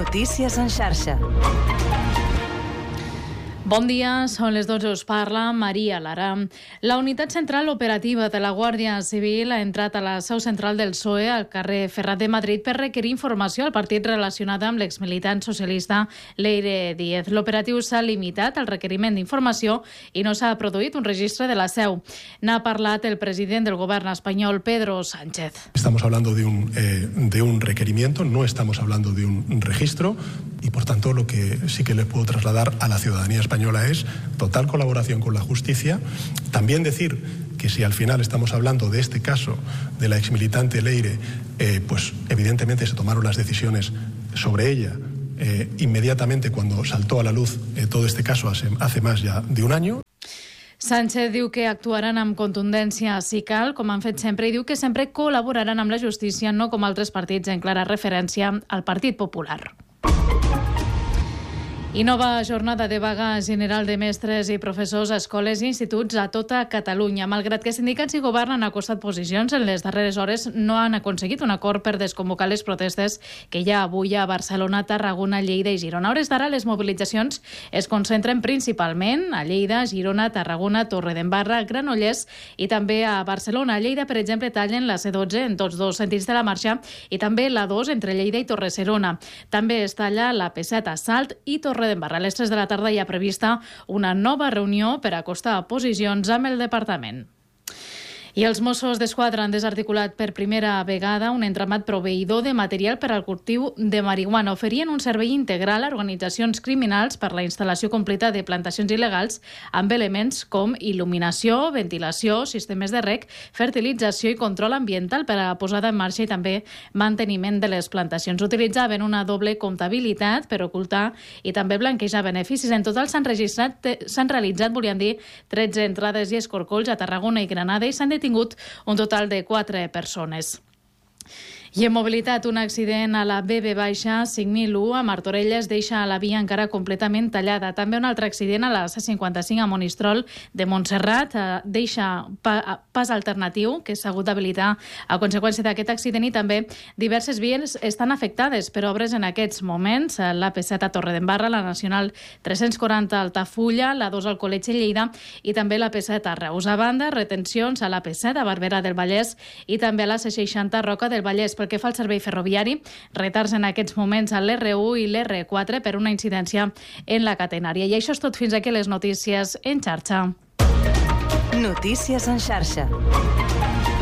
Notícies en xarxa. Bon dia, són les 12, us parla Maria Lara. La unitat central operativa de la Guàrdia Civil ha entrat a la seu central del PSOE al carrer Ferrat de Madrid per requerir informació al partit relacionada amb l'exmilitant socialista Leire Díez. L'operatiu s'ha limitat al requeriment d'informació i no s'ha produït un registre de la seu. N'ha parlat el president del govern espanyol, Pedro Sánchez. Estamos hablando de un requerimiento, no estamos hablando de un registro y, por tanto, lo que sí que les puedo trasladar a la ciudadanía española es total colaboración con la justicia. También decir que si al final estamos hablando de este caso de la exmilitante Leire, pues evidentemente se tomaron las decisiones sobre ella inmediatamente cuando saltó a la luz todo este caso hace más ya de un año. Sánchez diu que actuaran amb contundència si cal, com han fet sempre, i diu que sempre col·laboraran amb la justícia, no com altres partits, en clara referència al Partit Popular. I nova jornada de vaga general de mestres i professors a escoles i instituts a tota Catalunya. Malgrat que sindicats i govern han acostat posicions, en les darreres hores no han aconseguit un acord per desconvocar les protestes que hi ha avui a Barcelona, Tarragona, Lleida i Girona. A hores d'ara, les mobilitzacions es concentren principalment a Lleida, Girona, Tarragona, Torredembarra, Granollers i també a Barcelona. A Lleida, per exemple, tallen la C12 en tots dos sentits de la marxa i també la 2 entre Lleida i Torre-serona. També es talla la P7 a Salt i Torredembarra. A les 3 de la tarda hi ha prevista una nova reunió per acostar posicions amb el departament. I els Mossos d'Esquadra han desarticulat per primera vegada un entramat proveïdor de material per al cultiu de marihuana. Oferien un servei integral a organitzacions criminals per la instal·lació completa de plantacions il·legals amb elements com il·luminació, ventilació, sistemes de reg, fertilització i control ambiental per a la posada en marxa i també manteniment de les plantacions. Utilitzaven una doble comptabilitat per ocultar i també blanquejar beneficis. En total s'han realitzat, volien dir, 13 entrades i escorcolls a Tarragona i Granada i s'han detingut un total de 4 persones. I en mobilitat, un accident a la BB-5001 a Martorelles deixa la via encara completament tallada. També un altre accident a la C55 a Monistrol de Montserrat deixa pas alternatiu que s'ha hagut d'habilitar a conseqüència d'aquest accident i també diverses vies estan afectades per obres en aquests moments. La P7 a Torredembarra, la Nacional 340 a Altafulla, la 2 al Col·legi Lleida i també la P7 a Reus. A banda, retencions a la P7 a Barberà del Vallès i també a la C60 a Roca del Vallès. Pel que fa al servei ferroviari, retards en aquests moments a l'R1 i l'R4 per una incidència en la catenària. I això és tot, fins aquí les notícies en xarxa. Notícies en xarxa.